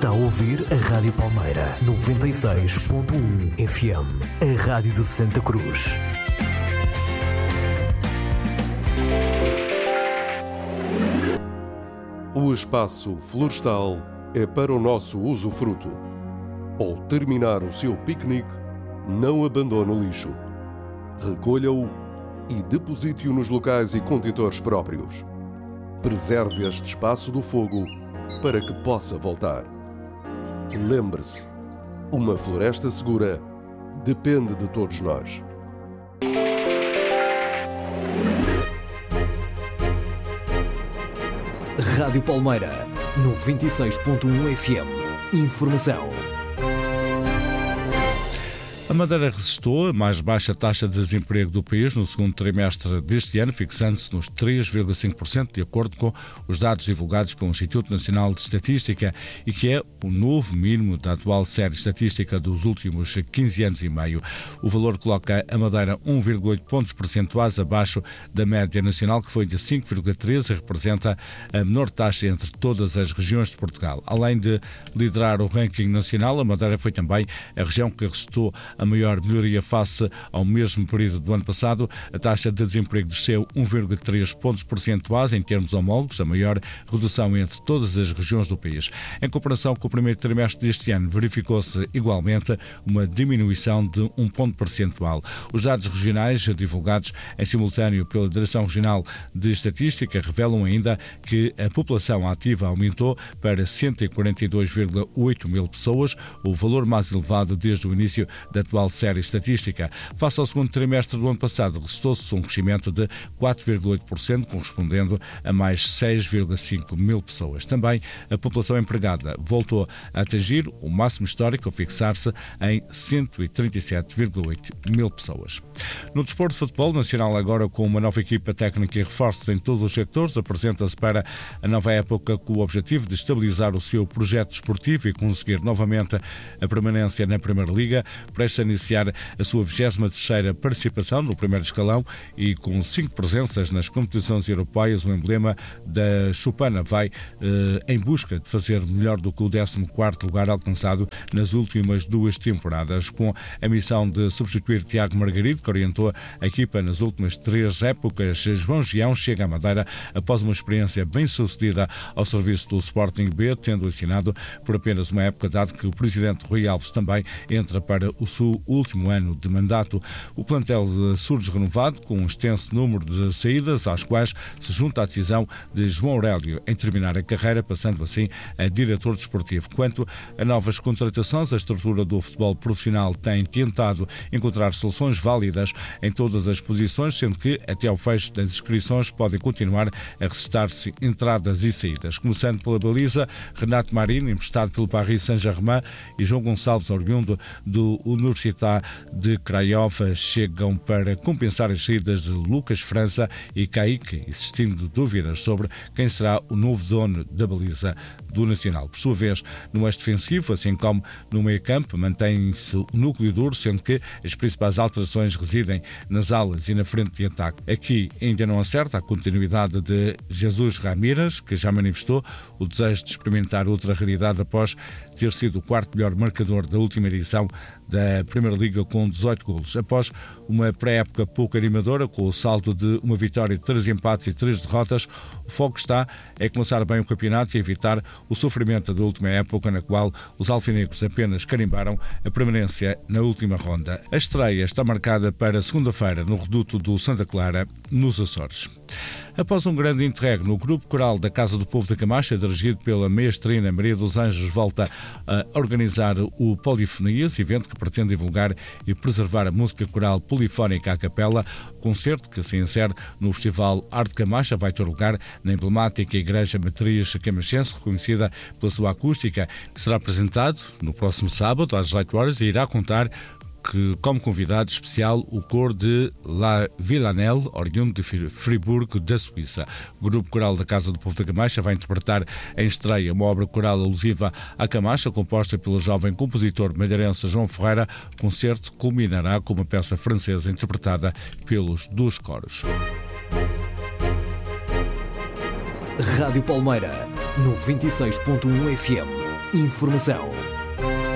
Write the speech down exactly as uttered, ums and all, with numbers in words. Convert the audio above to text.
Está a ouvir a Rádio Palmeira noventa e seis ponto um F M, a rádio de Santa Cruz. O espaço florestal é para o nosso usufruto. Ao terminar o seu piquenique, não abandone o lixo. Recolha-o e deposite-o nos locais e contentores próprios. Preserve este espaço do fogo para que possa voltar. Lembre-se, uma floresta segura depende de todos nós. Rádio Palmeira, noventa e seis ponto um F M. Informação. A Madeira registrou a mais baixa taxa de desemprego do país no segundo trimestre deste ano, fixando-se nos três vírgula cinco por cento, de acordo com os dados divulgados pelo Instituto Nacional de Estatística, e que é o novo mínimo da atual série estatística dos últimos quinze anos e meio. O valor coloca a Madeira um vírgula oito pontos percentuais abaixo da média nacional, que foi de cinco vírgula treze, e representa a menor taxa entre todas as regiões de Portugal. Além de liderar o ranking nacional, a Madeira foi também a região que registrou a maior melhoria face ao mesmo período do ano passado. A taxa de desemprego desceu um vírgula três pontos percentuais em termos homólogos, a maior redução entre todas as regiões do país. Em comparação com o primeiro trimestre deste ano, verificou-se igualmente uma diminuição de um ponto percentual. Os dados regionais divulgados em simultâneo pela Direção Regional de Estatística revelam ainda que a população ativa aumentou para cento e quarenta e dois vírgula oito mil pessoas, o valor mais elevado desde o início da atual série estatística. Face ao segundo trimestre do ano passado, registrou-se um crescimento de quatro vírgula oito por cento, correspondendo a mais seis vírgula cinco mil pessoas. Também a população empregada voltou a atingir o máximo histórico, a fixar-se em cento e trinta e sete vírgula oito mil pessoas. No desporto de futebol nacional, agora com uma nova equipa técnica e reforços em todos os sectores, apresenta-se para a nova época com o objetivo de estabilizar o seu projeto desportivo e conseguir novamente a permanência na Primeira Liga. Presta a iniciar a sua vigésima terceira participação no primeiro escalão e com cinco presenças nas competições europeias, o emblema da Chupana vai eh, em busca de fazer melhor do que o décimo quarto lugar alcançado nas últimas duas temporadas, com a missão de substituir Tiago Margarido, que orientou a equipa nas últimas três épocas. João Gião chega à Madeira após uma experiência bem sucedida ao serviço do Sporting B, tendo assinado por apenas uma época, dado que o presidente Rui Alves também entra para o seu último ano de mandato. O plantel surge renovado, com um extenso número de saídas, às quais se junta a decisão de João Aurélio em terminar a carreira, passando assim a diretor desportivo. Quanto a novas contratações, a estrutura do futebol profissional tem tentado encontrar soluções válidas em todas as posições, sendo que até ao fecho das inscrições podem continuar a registrar-se entradas e saídas. Começando pela baliza, Renato Marinho, emprestado pelo Paris Saint-Germain, e João Gonçalves, oriundo do Universitat de Craiova, chegam para compensar as saídas de Lucas França e Kaique, existindo dúvidas sobre quem será o novo dono da baliza do Nacional. Por sua vez, no eixo defensivo, assim como no meio-campo, mantém-se o núcleo duro, sendo que as principais alterações residem nas alas e na frente de ataque. Aqui ainda não acerta a continuidade de Jesus Ramírez, que já manifestou o desejo de experimentar outra realidade após ter sido o quarto melhor marcador da última edição da Primeira Liga com dezoito golos. Após uma pré-época pouco animadora, com o saldo de uma vitória, três empates e três derrotas, o foco está a começar bem o campeonato e evitar o sofrimento da última época, na qual os alfinegros apenas carimbaram a permanência na última ronda. A estreia está marcada para segunda-feira no reduto do Santa Clara, nos Açores. Após um grande interregno, o Grupo Coral da Casa do Povo da Camacha, dirigido pela maestrina Maria dos Anjos, volta a organizar o Polifonias, evento que pretende divulgar e preservar a música coral polifónica à capela. O concerto, que se insere no Festival Arte Camacha, vai ter lugar na emblemática Igreja Matriz Camachense, reconhecida pela sua acústica, que será apresentado no próximo sábado, às dezoito horas, e irá contar que, como convidado especial, o coro de La Villanelle, oriundo de Friburgo, da Suíça. O Grupo Coral da Casa do Povo da Camacha vai interpretar em estreia uma obra coral alusiva à Camacha, composta pelo jovem compositor madeirense João Ferreira. O concerto culminará com uma peça francesa interpretada pelos dois coros. Rádio Palmeira, noventa e seis ponto um F M. Informação